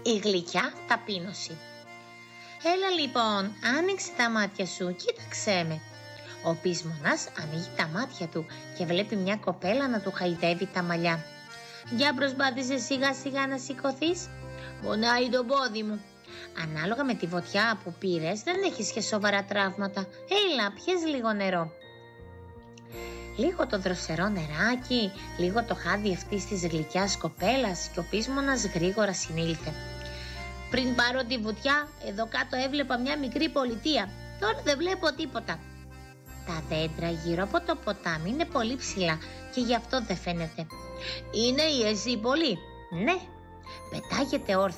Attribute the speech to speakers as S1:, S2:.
S1: Η γλυκιά ταπείνωση. Έλα λοιπόν, άνοιξε τα μάτια σου, κοίταξέ με. Ο πείσμονας ανοίγει τα μάτια του και βλέπει μια κοπέλα να του χαϊδεύει τα μαλλιά. Για προσπάθησε σιγά σιγά να σηκωθείς. Πονάει το πόδι μου. Ανάλογα με τη βοτιά που πήρες δεν έχεις και σοβαρά τραύματα. Έλα, πιες λίγο νερό. Λίγο το δροσερό νεράκι, λίγο το χάδι αυτής της γλυκιάς κοπέλας και ο πείσμονας γρήγορα συνήλθε. Πριν πάρω τη βουτιά, εδώ κάτω έβλεπα μια μικρή πολιτεία. Τώρα δεν βλέπω τίποτα. Τα δέντρα γύρω από το ποτάμι είναι πολύ ψηλά και γι' αυτό δεν φαίνεται. Είναι η Εσύπολη? Ναι. Πετάγεται όρθια